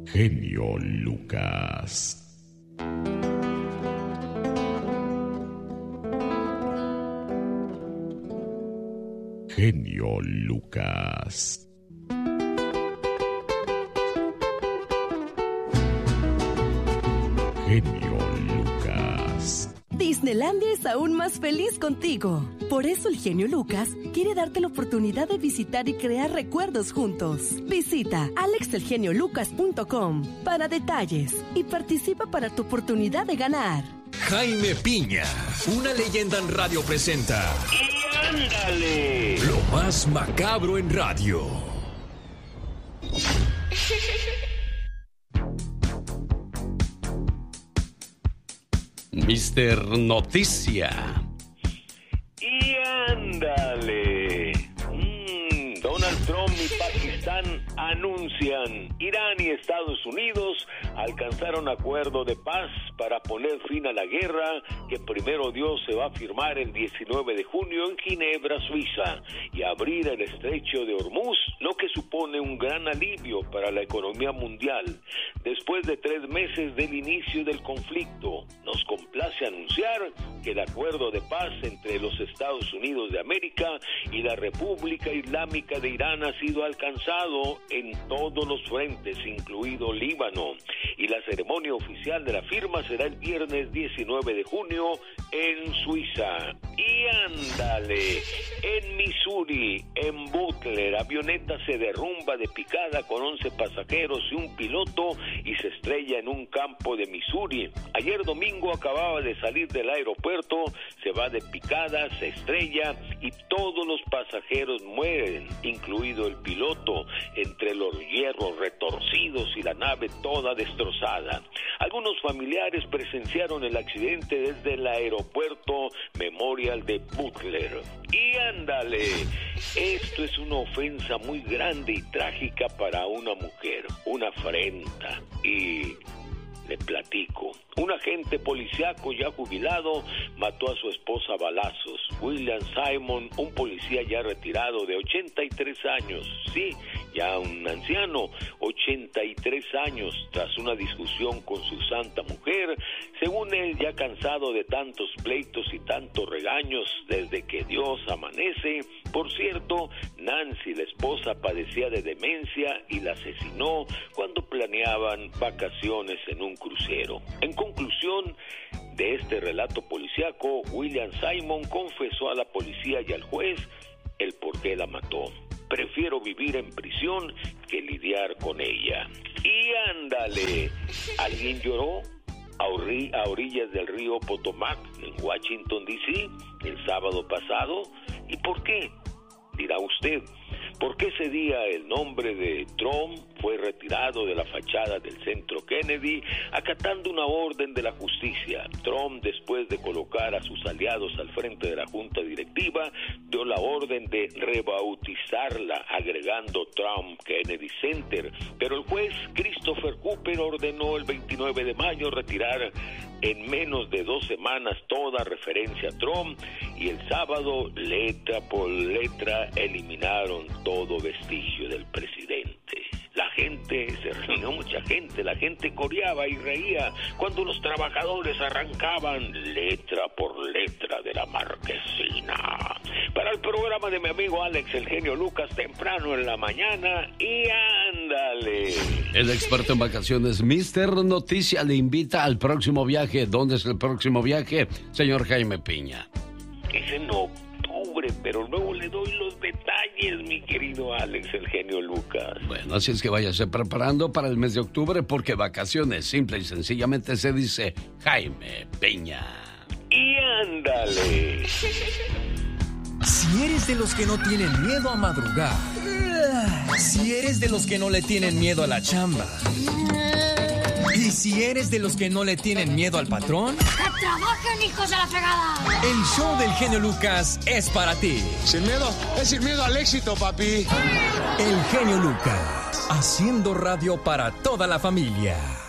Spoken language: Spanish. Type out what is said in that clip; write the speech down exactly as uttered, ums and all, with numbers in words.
Genio Lucas. Genio Lucas. Genio Lucas. Disneylandia es aún más feliz contigo. Por eso el genio Lucas quiere darte la oportunidad de visitar y crear recuerdos juntos. Visita alex el genio lucas punto com para detalles y participa para tu oportunidad de ganar. Jaime Piña, una leyenda en radio presenta. ¡Y ándale! Lo más macabro en radio. mister Noticia. ¡Y ándale! Mm, Donald Trump y Pakistán anuncian. Irán y Estados Unidos alcanzaron acuerdo de paz para poner fin a la guerra que primero Dios se va a firmar el diecinueve de junio en Ginebra, Suiza, y abrir el estrecho de Hormuz, lo que supone un gran alivio para la economía mundial. Después de tres meses del inicio del conflicto, nos complace anunciar que el acuerdo de paz entre los Estados Unidos de América y la República Islámica de Irán ha sido alcanzado en todos los frentes, incluido Líbano, y la ceremonia oficial de la firma será el viernes diecinueve de junio en Suiza. Y ándale, en Missouri, en Butler, avioneta se derrumba de picada con once pasajeros y un piloto y se estrella en un campo de Missouri. Ayer domingo acababa de salir del aeropuerto, se va de picada, se estrella y todos los pasajeros mueren, incluido el piloto, entre los hierros retorcidos y la nave toda destrozada. Algunos familiares presenciaron el accidente desde el aeropuerto Memorial de Butler. Y ándale, esto es una ofensa muy grande y trágica para una mujer, una afrenta. Y le platico. Un agente policíaco ya jubilado mató a su esposa a balazos. William Simon, un policía ya retirado de ochenta y tres años, sí, ya un anciano, ochenta y tres años, tras una discusión con su santa mujer, según él ya cansado de tantos pleitos y tantos regaños desde que Dios amanece. Por cierto, Nancy, la esposa, padecía de demencia y la asesinó cuando planeaban vacaciones en un crucero. En conclusión de este relato policíaco, William Simon confesó a la policía y al juez el por qué la mató. Prefiero vivir en prisión que lidiar con ella. Y ándale, ¿alguien lloró a, orri- a orillas del río Potomac en Washington, D C el sábado pasado? ¿Y por qué? Dirá usted, porque ese día el nombre de Trump fue retirado de la fachada del Centro Kennedy, acatando una orden de la justicia. Trump, después de colocar a sus aliados al frente de la junta directiva, dio la orden de rebautizarla, agregando Trump Kennedy Center. Pero el juez Christopher Cooper ordenó el veintinueve de mayo retirar en menos de dos semanas toda referencia a Trump, y el sábado, letra por letra, eliminaron todo vestigio del presidente. La gente, se reunió mucha gente, la gente coreaba y reía cuando los trabajadores arrancaban letra por letra de la marquesina. Para el programa de mi amigo Alex, el genio Lucas, temprano en la mañana, y ándale. El experto en vacaciones, mister Noticia, le invita al próximo viaje. ¿Dónde es el próximo viaje, señor Jaime Piña? Es en octubre, pero luego le doy los detalles, mi querido Alex, el genio Lucas. Bueno, así es que váyase preparando para el mes de octubre, porque vacaciones simple y sencillamente se dice Jaime Piña. Y ándale. Si eres de los que no tienen miedo a madrugar, si eres de los que no le tienen miedo a la chamba, y si eres de los que no le tienen miedo al patrón, ¡que trabajen, hijos de la fregada! El show del genio Lucas es para ti. Sin miedo, es sin miedo al éxito, papi. El genio Lucas, haciendo radio para toda la familia.